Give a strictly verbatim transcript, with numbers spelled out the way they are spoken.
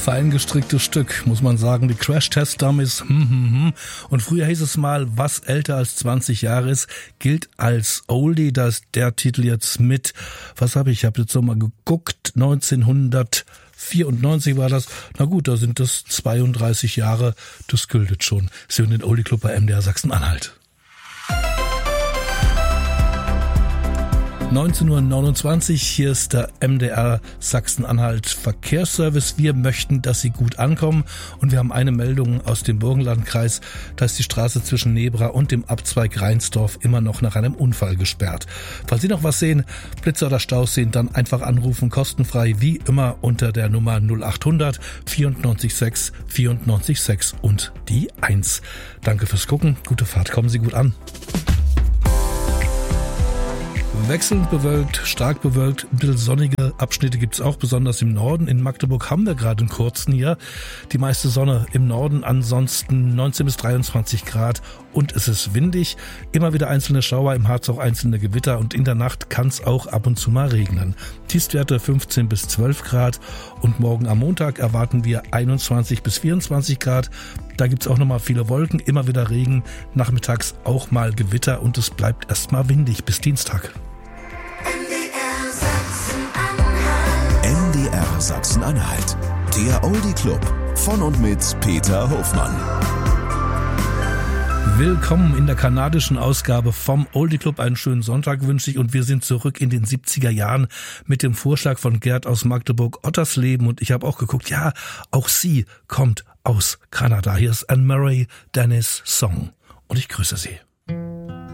Fein gestricktes Stück, muss man sagen. Die Crash-Test-Dummies. Hm, hm, hm. Und früher hieß es mal, was älter als zwanzig Jahre ist, gilt als Oldie. Da ist der Titel jetzt mit, was habe ich, ich habe jetzt so mal geguckt, neunzehnhundertvierundneunzig war das. Na gut, da sind das zweiunddreißig Jahre, das gilt schon. Sie hören den Oldie Club bei M D R Sachsen-Anhalt. neunzehn Uhr neunundzwanzig, hier ist der M D R Sachsen-Anhalt Verkehrsservice. Wir möchten, dass Sie gut ankommen und wir haben eine Meldung aus dem Burgenlandkreis. Da ist die Straße zwischen Nebra und dem Abzweig Reinsdorf immer noch nach einem Unfall gesperrt. Falls Sie noch was sehen, Blitzer oder Staus sehen, dann einfach anrufen, kostenfrei, wie immer unter der Nummer null achthundert vierundneunzig sechs vierundneunzig sechs und die eins. Danke fürs Gucken, gute Fahrt, kommen Sie gut an. Wechselnd bewölkt, stark bewölkt, ein bisschen sonnige Abschnitte gibt's auch, besonders im Norden. In Magdeburg haben wir gerade einen kurzen hier. Die meiste Sonne im Norden, ansonsten neunzehn bis dreiundzwanzig Grad und es ist windig. Immer wieder einzelne Schauer, im Harz auch einzelne Gewitter und in der Nacht kann's auch ab und zu mal regnen. Tiefstwerte fünfzehn bis zwölf Grad und morgen am Montag erwarten wir einundzwanzig bis vierundzwanzig Grad. Da gibt's auch nochmal viele Wolken, immer wieder Regen, nachmittags auch mal Gewitter und es bleibt erstmal windig bis Dienstag. M D R Sachsen-Anhalt, der Oldie Club von und mit Peter Hofmann. Willkommen in der kanadischen Ausgabe vom Oldie Club. Einen schönen Sonntag wünsche ich und wir sind zurück in den siebziger Jahren mit dem Vorschlag von Gerd aus Magdeburg, Ottersleben, und ich habe auch geguckt, ja, auch sie kommt aus Kanada. Hier ist Anne Murray Dennis Song und ich grüße Sie.